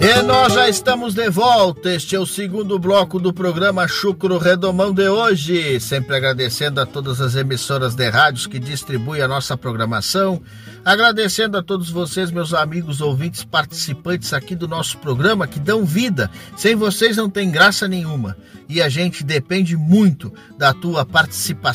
E nós já estamos de volta. Este é o segundo bloco do programa Chucro Redomão de hoje. Sempre agradecendo a todas as emissoras de rádios que distribuem a nossa programação. Agradecendo a todos vocês, meus amigos ouvintes, participantes aqui do nosso programa, que dão vida. Sem vocês não tem graça nenhuma. E a gente depende muito da tua participação.